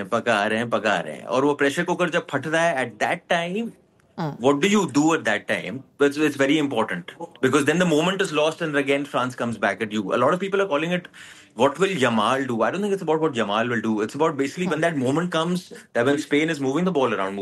हैं, पका रहे हैं, और वो प्रेशर कुकर जब फट रहा है at that time, what do you do at that time? It's very important because then the moment is lost and again France comes back at you. A lot of people are calling it, what will Yamal do? I don't think it's about what Yamal will do. It's about basically when that moment comes that when Spain is moving the ball around,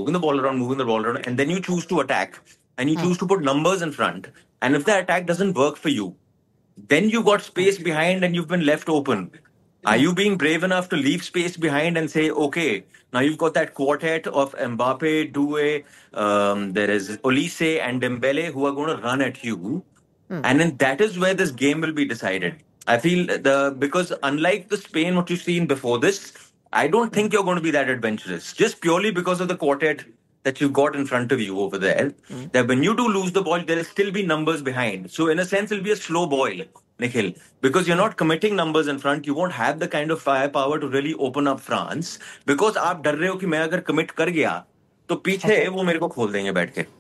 and then you choose to attack and you choose to put numbers in front. And if the attack doesn't work for you, then you got space behind and you've been left open. Are you being brave enough to leave space behind and say, okay, now you've got that quartet of Mbappe, Doué, there is Olise and Dembele who are going to run at you. And then that is where this game will be decided. I feel because unlike the Spain what you've seen before this, I don't think you're going to be that adventurous. Just purely because of the quartet that you've got in front of you over there. That when you do lose the ball, there'll still be numbers behind. So in a sense, it'll be a slow boil, Nikhil, because you're not committing numbers in front. You won't have the kind of firepower to really open up France because आप डर रहे हो कि मैं अगर commit कर गया तो पीछे वो मेरे को खोल देंगे बैठ के.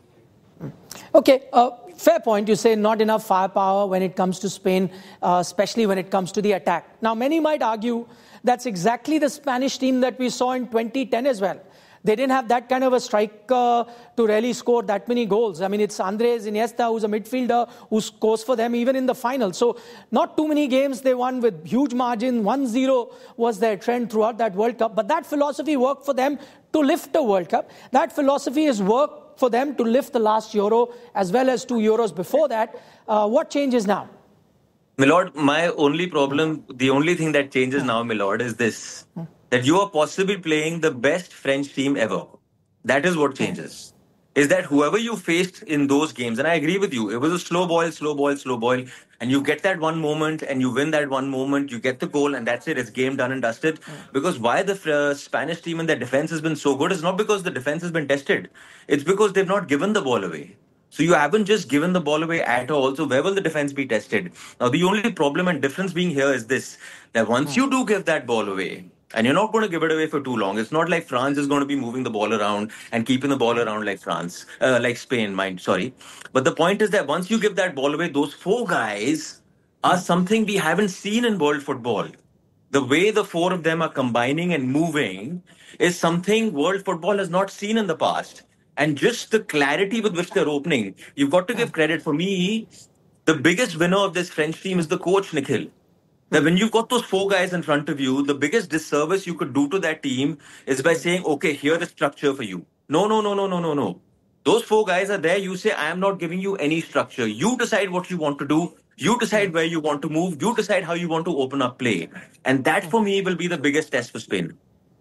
Okay, fair point. You say not enough firepower when it comes to Spain, especially when it comes to the attack. Now, many might argue that's exactly the Spanish team that we saw in 2010 as well. They didn't have that kind of a striker to really score that many goals. I mean, it's Andres Iniesta, who's a midfielder, who scores for them even in the final. So not too many games they won with huge margin. 1-0 was their trend throughout that World Cup. But that philosophy worked for them to lift the World Cup. That philosophy has worked for them to lift the last Euro as well as 2 Euros before that. What changes now? Milord, my only problem, the only thing that changes now, Milord, is this. That you are possibly playing the best French team ever. That is what changes. Is that whoever you faced in those games, and I agree with you, it was a slow boil, and you get that one moment and you win that one moment, you get the goal, and that's it. It's game done and dusted. Because why the Spanish team and their defense has been so good is not because the defense has been tested. It's because they've not given the ball away. So you haven't just given the ball away at all. So where will the defense be tested? Now, the only problem and difference being here is this, that once you do give that ball away, and you're not going to give it away for too long. It's not like France is going to be moving the ball around and keeping the ball around like like Spain, sorry. But the point is that once you give that ball away, those 4 guys are something we haven't seen in world football. The way the 4 of them are combining and moving is something world football has not seen in the past. And just the clarity with which they're opening, you've got to give credit. For me, the biggest winner of this French team is the coach, Nikhil. That when you've got those 4 guys in front of you, the biggest disservice you could do to that team is by saying, okay, here is structure for you. No. Those 4 guys are there. You say, I am not giving you any structure. You decide what you want to do. You decide where you want to move. You decide how you want to open up play. And that for me will be the biggest test for Spain.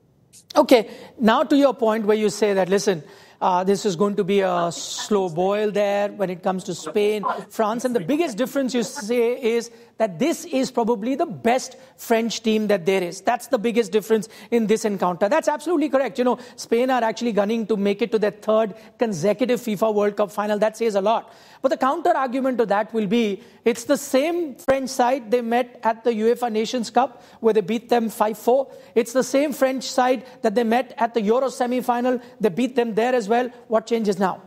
Okay, now to your point where you say that, listen, this is going to be a slow boil there when it comes to Spain, France. And the biggest difference you say is that this is probably the best French team that there is. That's the biggest difference in this encounter. That's absolutely correct. You know, Spain are actually gunning to make it to their 3rd consecutive FIFA World Cup final. That says a lot. But the counter argument to that will be, it's the same French side they met at the UEFA Nations Cup where they beat them 5-4. It's the same French side that they met at the Euro semi-final. They beat them there as well. What changes now?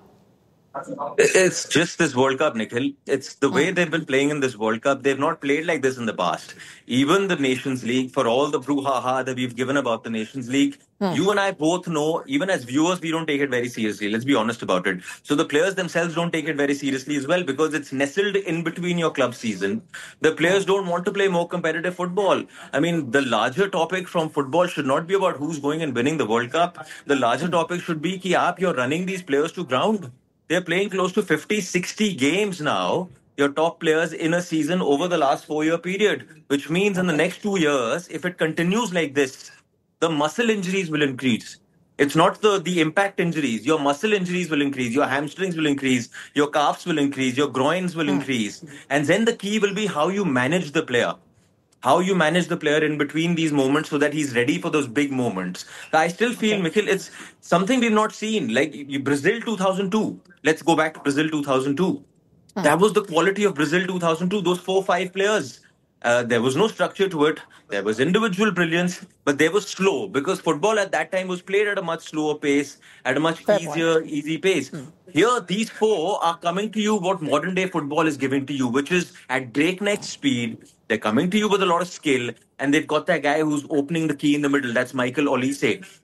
It's just this World Cup, Nikhil. It's the way they've been playing in this World Cup. They've not played like this in the past. Even the Nations League, for all the brouhaha that we've given about the Nations League, you and I both know, even as viewers, we don't take it very seriously. Let's be honest about it. So the players themselves don't take it very seriously as well because it's nestled in between your club season. The players don't want to play more competitive football. I mean, the larger topic from football should not be about who's going and winning the World Cup. The larger topic should be that you're running these players to ground. They're playing close to 50, 60 games now, your top players in a season over the last 4-year period, which means in the next 2 years, if it continues like this, the muscle injuries will increase. It's not the impact injuries. Your muscle injuries will increase. Your hamstrings will increase. Your calves will increase. Your groins will increase. And then the key will be how you manage the player. How you manage the player in between these moments so that he's ready for those big moments. I still feel, Mikhil, it's something we've not seen. Like Brazil 2002. Let's go back to Brazil 2002. That was the quality of Brazil 2002. Those 4-5 players. There was no structure to it. There was individual brilliance, but they were slow because football at that time was played at a much slower pace, at a much easy pace. Here, these 4 are coming to you what modern day football is giving to you, which is at breakneck speed. They're coming to you with a lot of skill, and they've got that guy who's opening the key in the middle. That's Michael Olise.